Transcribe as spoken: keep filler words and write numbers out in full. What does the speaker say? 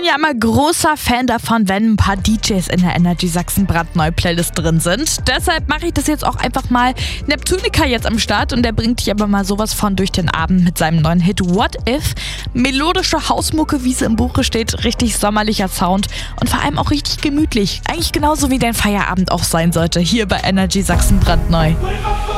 ja immer großer Fan davon, wenn ein paar D Js in der Energy Sachsen brandneu Playlist drin sind. Deshalb mache ich das jetzt auch einfach mal. Neptunica jetzt am Start und der bringt dich aber mal sowas von durch den Abend mit seinem neuen Hit What If. Melodische Hausmucke, wie es im Buche steht, richtig sommerlicher Sound und vor allem auch richtig gemütlich. Eigentlich genauso wie dein Feierabend auch sein sollte, hier bei Energy Sachsen brandneu.